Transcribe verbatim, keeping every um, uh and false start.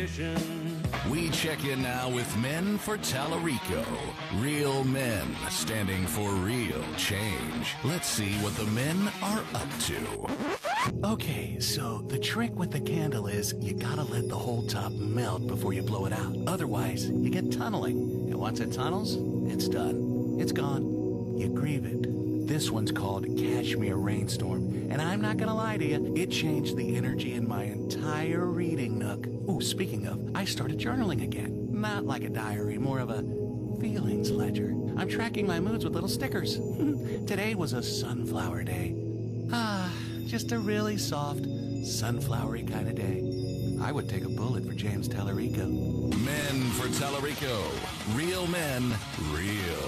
ambition. We check in now with Men for Tallarico. Real men standing for real change. Let's see what the men are up to. Okay, so the trick with the candle is you gotta let the whole top melt before you blow it out. Otherwise, you get tunneling. And once it tunnels, it's done. It's gone. You grieve it. This one's called Kashmir Rainstorm. And I'm not gonna lie to you, it changed the energy in my entire reading nook. Ooh, speaking of, I started journaling again. Not like a diary, more of a feelings ledger. I'm tracking my moods with little stickers. Today was a sunflower day. Ah, just a really soft, sunflowery kind of day. I would take a bullet for James Tallarico. Men for Tallarico. Real men, real